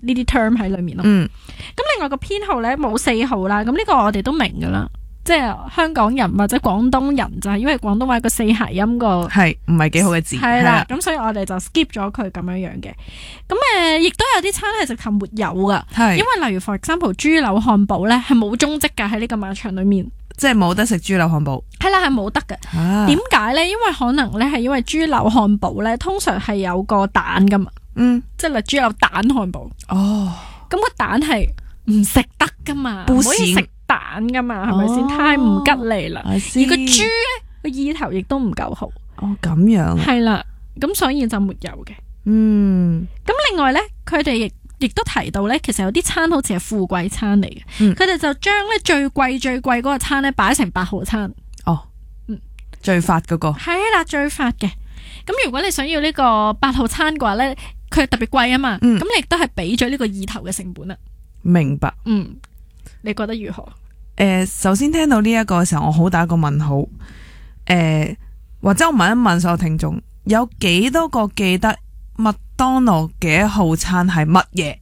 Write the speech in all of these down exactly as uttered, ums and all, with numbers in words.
呢啲 term 喺裏面咯。 嗯， 咁另外個編號咧冇四號啦，咁呢個我哋都明噶啦，即係香港人或者廣東人就係因為廣東話個四諧音個係唔係幾好嘅字， 係啦，咁所以我哋就 skip 咗佢咁樣樣嘅。咁誒，亦都有啲餐係直頭沒有噶，因為例如 for example 豬柳漢堡咧係冇蹤跡噶喺呢個馬場裏面。 即係冇得食豬柳漢堡， 係啦，係冇得嘅。點解咧？因為可能咧係因為豬柳漢堡咧，通常係有個蛋噶嘛。嗯，即係例如豬柳蛋漢堡。哦，咁個蛋係唔食得噶嘛，唔可以食蛋噶嘛，係咪先？太唔吉利啦。而個豬咧個意頭亦都唔夠好。 哦，咁樣。係啦，咁所以就沒有嘅。 嗯。咁另外咧，佢哋亦。亦都提到咧，其實有啲餐好似係富貴餐嚟嘅，佢哋、嗯、就將咧最貴最貴嗰個餐咧擺成八號餐。哦，嗯， 最發嗰、那個係啦，最發嘅。咁如果你想要呢個八號餐嘅話咧，佢特別貴啊嘛，咁、嗯、你亦都係俾咗呢個意頭嘅成本啦。 明白。 嗯，你覺得如何？誒、 呃，首先聽到呢一個嘅時候，我好打一個問號。誒、呃，或者我問一問所有聽眾，有幾多個記得麥當勞嘅一號餐係乜嘢？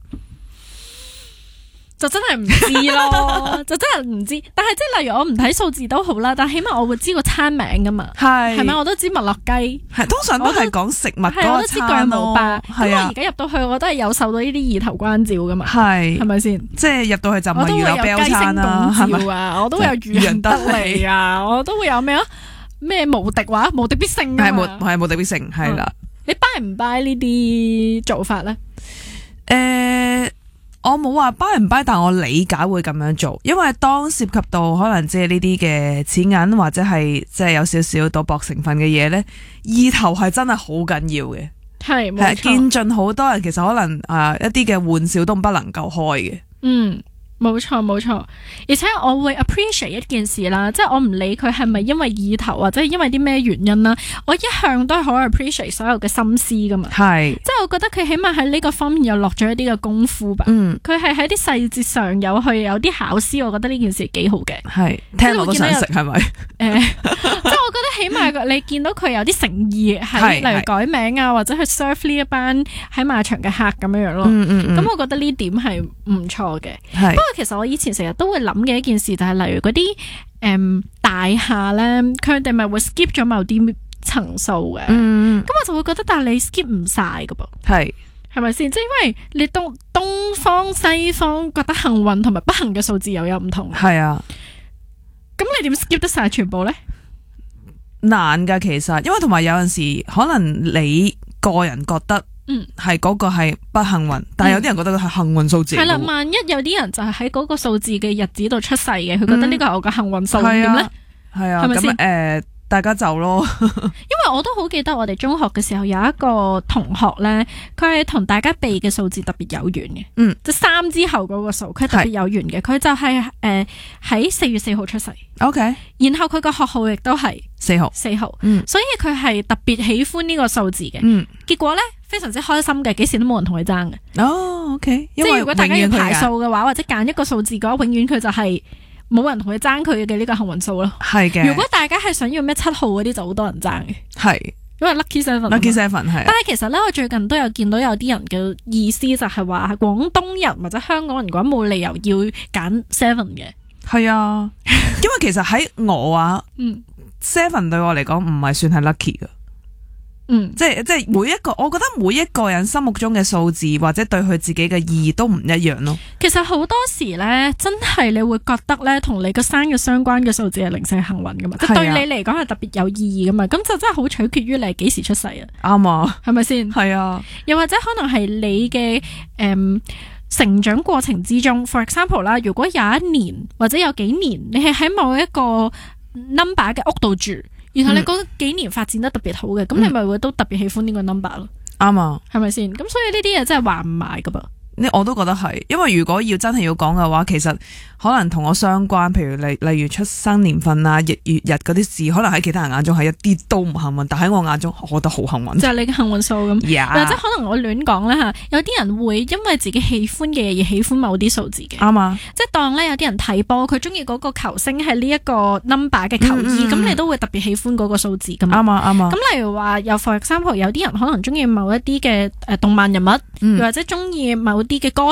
就真係唔知咯，就真係唔知。但係即係例如我唔睇數字都好啦，但係起碼我會知個餐名噶嘛。係係咪？我都知麥樂雞。係通常都係講食物嗰個餐咯。係我都知巨無霸。咁我而家入到去，我都係有受到呢啲意頭關照噶嘛。係係咪先？即係入到去就唔係魚柳標餐啦，係咪啊？我都會有漁人得利啊，我都會有咩啊？咩無敵話無敵必勝啊？係無係無敵必勝係啦。你 buy 唔 buy 呢啲做法咧？ 誒、呃，我冇話 buy 唔 buy， 但我理解會咁樣做，因為當涉及到可能即係呢啲嘅錢銀或者係即係有少少賭博成分嘅嘢咧，意頭係真係好緊要嘅。係，係見盡好多人其實可能啊、呃、一啲嘅玩笑都不能夠開嘅。嗯。 冇錯冇錯，而且我會 appreciate 一件事啦，即係我唔理佢係咪因為意頭或者因為啲咩原因啦，我一向都係好 appreciate 所有嘅心思噶嘛。係，即係我覺得佢起碼喺呢個方面又落咗一啲嘅功夫吧。嗯，佢係喺啲細節上有去有啲考試，我覺得呢件事幾好嘅。係，聽落都想食係咪？誒，即係我覺得起碼你見到佢有啲誠意，係例如改名啊，或者去 serve 呢一班喺馬場嘅客咁樣樣咯。嗯嗯嗯，咁我覺得呢點係唔錯嘅。係。其實我以前成日都會諗嘅一件事就係例如嗰啲誒大廈咧，佢哋咪會 skip 咗某啲層數嘅，咁、嗯、我就會覺得，但係你 skip 唔晒噶噃，係係咪先？即係因為你東東方西方覺得幸運同埋不幸嘅數字又有唔同，係啊，咁你點 skip 得晒全部咧？ 難噶，其實因為同埋有陣時可能你個人覺得。嗯，係嗰個係不幸運，但係有啲人覺得佢係幸運數字。係啦， 萬一有啲人就係喺嗰個數字嘅日子度出世嘅，佢、嗯、覺得呢個係我嘅幸運數點咧？係啊，係咪先？誒，大家就咯。因為我都好記得我哋中學嘅時候有一個同學咧，佢係同大家避嘅數字特別有緣嘅。嗯，即係三之後嗰個數，佢特別有緣嘅。佢就係誒喺四月四號出世。OK，然後佢個學號亦都係四號，四號。嗯，所以佢係特別喜歡呢個數字嘅。嗯，結果咧。非常之開心嘅，幾時都冇人同佢爭嘅。哦 ，OK，即係如果大家要排數嘅話，或者揀一個數字嘅話，永遠佢就係冇人同佢爭佢嘅呢個幸運數咯。係嘅。如果大家係想要咩七號嗰啲，就好多人爭嘅。係，因為 lucky seven，lucky seven 係。但係其實咧，我最近都有見到有啲人嘅意思就係話，係廣東人或者香港人嘅話，冇理由要揀 seven 嘅。係啊，因為其實喺我啊，嗯，seven 對我嚟講唔係算係 lucky 噶。嗯，即係即係每一個，我覺得每一個人心目中嘅數字或者對佢自己嘅意義都唔一樣咯。其實好多時咧，真係你會覺得咧，同你個生日相關嘅數字係零舍幸運噶嘛，即係、啊、對你嚟講係特別有意義噶嘛。咁就真係好取決於你係幾時出世啊。啱啊，係咪先？係啊。又或者可能係你嘅誒、嗯、成長過程之中 ，for example 啦，如果有一年或者有幾年，你係喺某一個 number 嘅屋度住。然後你嗰幾年發展得特別好嘅，咁、嗯、你咪會都特別喜歡呢個 number 咯。啱啊，係咪先？咁所以呢啲嘢真係話唔埋噶噃。呢我都覺得係，因為如果要真係要講嘅話，其實可能同我相關，譬如例例如出生年份啊、日月日嗰啲事，可能喺其他人眼中係一啲都唔幸運，但喺我眼中，我覺得好幸運。就係你嘅幸運數咁，yeah. 或者可能我亂講啦吓，有啲人會因為自己喜歡嘅嘢而喜歡某啲數字嘅。啱啊，即係當咧有啲人睇波，佢中意嗰個球星係呢一個 number 嘅球衣，咁、嗯嗯、你都會特別喜歡嗰個數字噶嘛。啱啊啱啊。咁例如話有 for example 有啲人可能中意某一啲嘅誒動漫人物，又、嗯、或者中意某啲嘅歌